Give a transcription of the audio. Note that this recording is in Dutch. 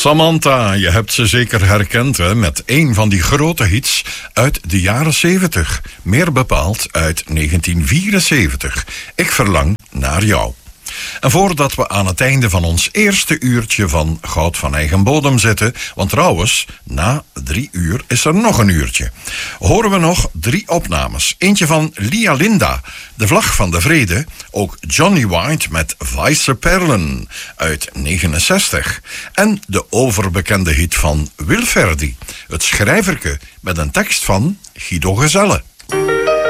Samantha, je hebt ze zeker herkend hè, met een van die grote hits uit de jaren 70. Meer bepaald uit 1974. Ik verlang naar jou. En voordat we aan het einde van ons eerste uurtje van Goud van Eigen Bodem zitten, want trouwens, na 3 uur is er nog een uurtje, horen we nog 3 opnames. Eentje van Lia Linda, De Vlag van de Vrede, ook Johnny White met Weiße Perlen uit 69 en de overbekende hit van Wilferdi, Het Schrijverke, met een tekst van Guido Gezelle.